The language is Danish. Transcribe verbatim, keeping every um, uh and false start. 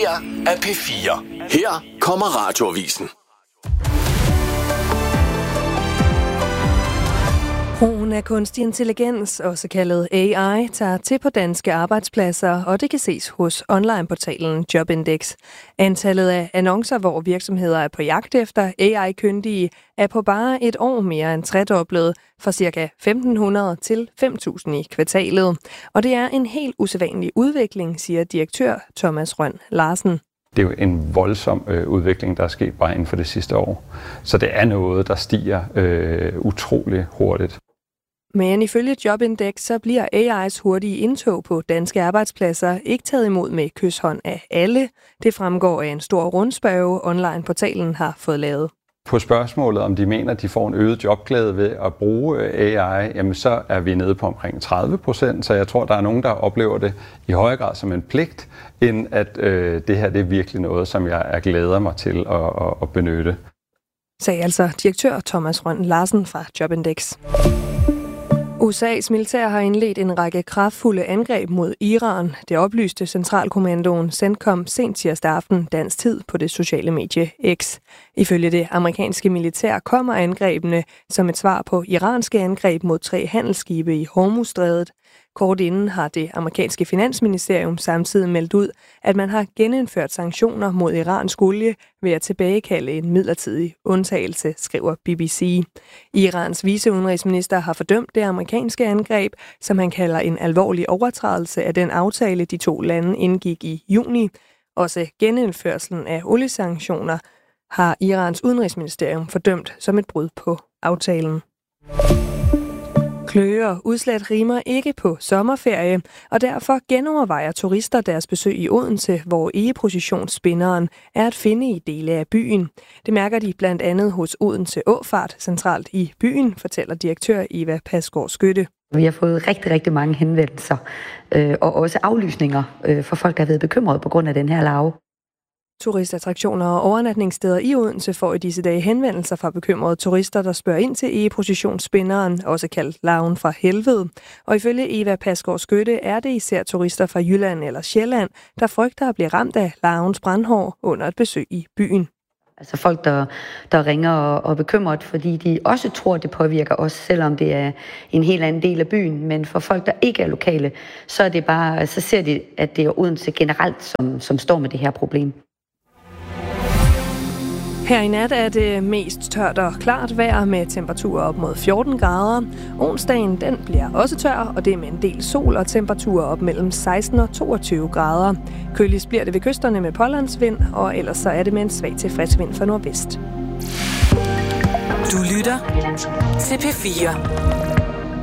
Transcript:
her er P fire. Her kommer Radioavisen. Brugen af kunstig intelligens, også kaldet A I, tager til på danske arbejdspladser, og det kan ses hos onlineportalen Jobindex. Antallet af annoncer, hvor virksomheder er på jagt efter A I-kyndige, er på bare et år mere end tredoblet, fra ca. femten hundrede til fem tusind i kvartalet. Og det er en helt usædvanlig udvikling, siger direktør Thomas Rønn Larsen. Det er jo en voldsom øh, udvikling, der er sket bare inden for det sidste år. Så det er noget, der stiger øh, utrolig hurtigt. Men ifølge Jobindex, så bliver A I's hurtige indtog på danske arbejdspladser ikke taget imod med kyshånd af alle. Det fremgår af en stor rundspørge, online-portalen har fået lavet. På spørgsmålet, om de mener, at de får en øget jobglæde ved at bruge A I, jamen så er vi nede på omkring tredive procent, så jeg tror, der er nogen, der oplever det i højere grad som en pligt, end at øh, det her det er virkelig noget, som jeg er glæder mig til at, at, at benytte. Sagde altså direktør Thomas Rønn Larsen fra Jobindex. U S A's militær har indledt en række kraftfulde angreb mod Iran. Det oplyste Centralkommandoen CENTCOM sent tirsdag aften dansk tid på det sociale medie X. Ifølge det amerikanske militær kommer angrebene som et svar på iranske angreb mod tre handelsskibe i Hormuzstrædet. Kort inden har det amerikanske finansministerium samtidig meldt ud, at man har genindført sanktioner mod iransk olie ved at tilbagekalde en midlertidig undtagelse, skriver B B C. Irans viceudenrigsminister har fordømt det amerikanske angreb, som han kalder en alvorlig overtrædelse af den aftale, de to lande indgik i juni. Også genindførslen af oliesanktioner har Irans udenrigsministerium fordømt som et brud på aftalen. Kløe og udslæt rimer ikke på sommerferie, og derfor genovervejer turister deres besøg i Odense, hvor egeprocessionsspinderen er at finde i dele af byen. Det mærker de blandt andet hos Odense Åfart, centralt i byen, fortæller direktør Eva Pasgaard Skytte. Vi har fået rigtig, rigtig mange henvendelser, øh, og også aflysninger øh, for folk, der har været bekymrede på grund af den her larve. Turistattraktioner og overnatningssteder i Odense får i disse dage henvendelser fra bekymrede turister, der spørger ind til egeprocessionsspinderen, også kaldt larven fra helvede. Og ifølge Eva Pasgaard Skytte er det især turister fra Jylland eller Sjælland, der frygter at blive ramt af larvens brandhår under et besøg i byen. Altså folk, der, der ringer og, og er bekymret, fordi de også tror, det påvirker os, selvom det er en helt anden del af byen. Men for folk, der ikke er lokale, så, er det bare, så ser de, at det er Odense generelt, som, som står med det her problem. Her i nat er det mest tørt og klart vejr med temperaturer op mod fjorten grader. Onsdagen den bliver også tør, og det er med en del sol og temperaturer op mellem seksten og toogtyve grader. Køligst bliver det ved kysterne med pålandsvind, og ellers så er det med en svag til frisk vind fra nordvest. Du lytter til P fire.